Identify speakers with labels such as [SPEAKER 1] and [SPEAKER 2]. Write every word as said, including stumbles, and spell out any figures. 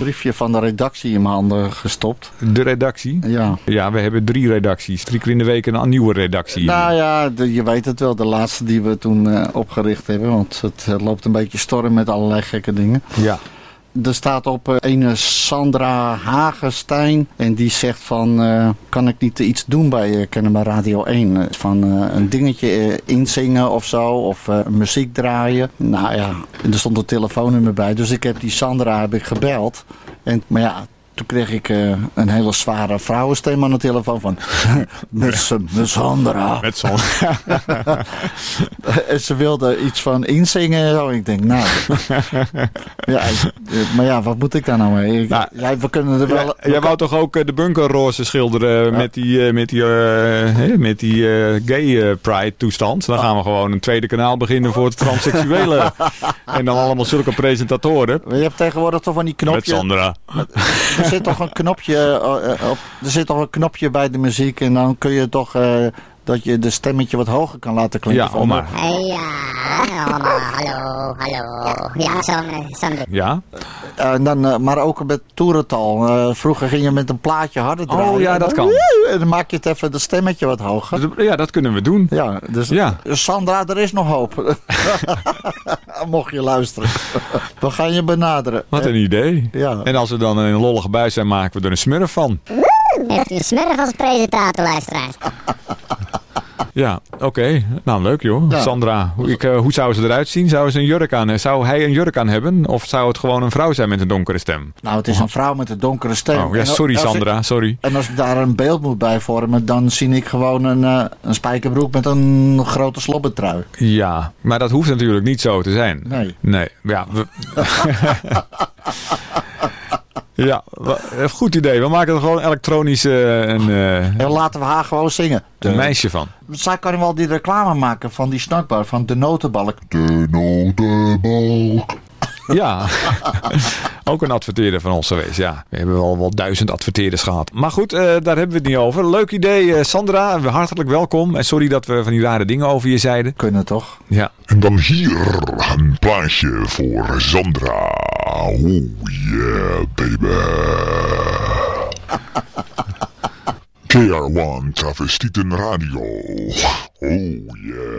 [SPEAKER 1] briefje van de redactie in mijn handen gestopt.
[SPEAKER 2] De redactie?
[SPEAKER 1] Ja.
[SPEAKER 2] Ja, we hebben drie redacties. Drie keer in de week een nieuwe redactie.
[SPEAKER 1] Nou ja, de, je weet het wel. De laatste die we toen uh, opgericht hebben. Want het, het loopt een beetje storm met allerlei gekke dingen.
[SPEAKER 2] Ja.
[SPEAKER 1] Er staat op uh, ene Sandra Hagenstein. En die zegt van, uh, kan ik niet iets doen bij uh, Kennemer Radio één? Uh, van uh, een dingetje uh, inzingen of zo. Of uh, muziek draaien. Nou ja, er stond een telefoonnummer bij. Dus ik heb die Sandra heb ik gebeld. En, maar ja... Toen kreeg ik uh, een hele zware vrouwenstem aan de telefoon van... met, met Sandra.
[SPEAKER 2] Met Sandra.
[SPEAKER 1] En ze wilde iets van inzingen en zo. Ik denk, nou... ja, maar ja, wat moet ik daar nou mee? Ik, nou, ja, we kunnen er wel...
[SPEAKER 2] Ja, jij wou toch ook de bunkerroze schilderen ja. met die, uh, met die, uh, met die uh, gay uh, pride toestand. Dan gaan we gewoon een tweede kanaal beginnen voor het transseksuele. En dan allemaal zulke presentatoren.
[SPEAKER 1] Je hebt tegenwoordig toch van die knopjes...
[SPEAKER 2] Met Sandra.
[SPEAKER 1] Er zit toch een knopje uh, op, er zit toch een knopje bij de muziek en dan kun je toch uh, dat je de stemmetje wat hoger kan laten klinken.
[SPEAKER 2] Ja, Omar.
[SPEAKER 3] Hey, ja, Omar, hallo, hallo. Ja, Sandra.
[SPEAKER 2] Ja.
[SPEAKER 1] Uh, dan, uh, maar ook met toerental. Uh, vroeger ging je met een plaatje harder draaien.
[SPEAKER 2] Oh ja, dat kan.
[SPEAKER 1] En dan maak je het even de stemmetje wat hoger.
[SPEAKER 2] Ja, dat kunnen we doen.
[SPEAKER 1] Ja, dus
[SPEAKER 2] ja.
[SPEAKER 1] Sandra, er is nog hoop. Mocht je luisteren. We gaan je benaderen.
[SPEAKER 2] Wat een idee.
[SPEAKER 1] Ja.
[SPEAKER 2] En als we dan een lollige buis zijn, maken we er een smurf van.
[SPEAKER 3] Heeft u een smurf als presentator, luisteraars?
[SPEAKER 2] Ja, oké. Okay. Nou, leuk joh. Ja. Sandra, hoe, ik, uh, hoe zou ze eruit zien? Zou ze een jurk aan? Zou hij een jurk aan hebben? Of zou het gewoon een vrouw zijn met een donkere stem?
[SPEAKER 1] Nou, het is een vrouw met een donkere stem.
[SPEAKER 2] Oh, ja, sorry Sandra, ik, sorry.
[SPEAKER 1] En als ik daar een beeld moet bij vormen, dan zie ik gewoon een, uh, een spijkerbroek met een grote slobbertrui.
[SPEAKER 2] Ja, maar dat hoeft natuurlijk niet zo te zijn.
[SPEAKER 1] Nee.
[SPEAKER 2] Nee, ja. We... Ja, goed idee. We maken er gewoon elektronisch uh, een... Uh,
[SPEAKER 1] en laten we haar gewoon zingen.
[SPEAKER 2] Een meisje van.
[SPEAKER 1] Zij kan wel die reclame maken van die snackbar, van de notenbalk.
[SPEAKER 4] De notenbalk.
[SPEAKER 2] Ja, ook een adverteerder van ons geweest. Ja, we hebben wel wel duizend adverteerders gehad. Maar goed, uh, daar hebben we het niet over. Leuk idee, uh, Sandra. Hartelijk welkom. En sorry dat we van die rare dingen over je zeiden.
[SPEAKER 1] Kunnen toch?
[SPEAKER 2] Ja.
[SPEAKER 4] En dan hier een plaatje voor Sandra. Oh yeah, baby. K R one Travestieten Radio. Oh yeah.